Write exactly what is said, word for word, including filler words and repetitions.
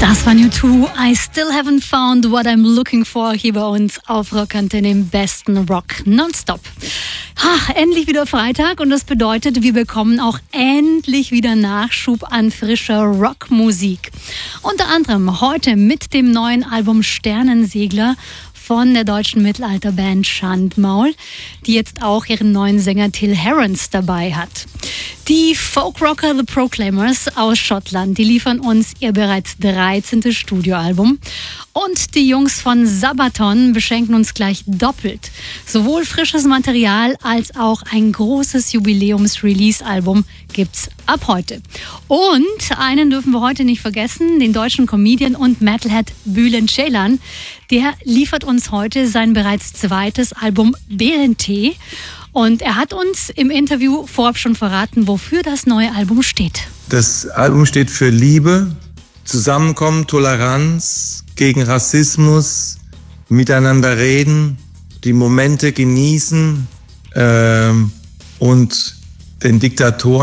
Das war U zwei. I still haven't found what I'm looking for hier bei uns auf Rockantenne im besten Rock nonstop. Ha, endlich wieder Freitag und das bedeutet, wir bekommen auch endlich wieder Nachschub an frischer Rockmusik. Unter anderem heute mit dem neuen Album Sternensegler von der deutschen Mittelalterband Schandmaul, die jetzt auch ihren neuen Sänger Till Herrans dabei hat. Die Folkrocker The Proclaimers aus Schottland, die liefern uns ihr bereits dreizehntes Studioalbum. Und die Jungs von Sabaton beschenken uns gleich doppelt. Sowohl frisches Material als auch ein großes Jubiläums-Release-Album gibt's ab heute. Und einen dürfen wir heute nicht vergessen, den deutschen Comedian und Metalhead Bülent Ceylan. Der liefert uns heute sein bereits zweites Album B N T. Und er hat uns im Interview vorab schon verraten, wofür das neue Album steht. Das Album steht für Liebe, Zusammenkommen, Toleranz, gegen Rassismus, miteinander reden, die Momente genießen ähm, und den Diktatoren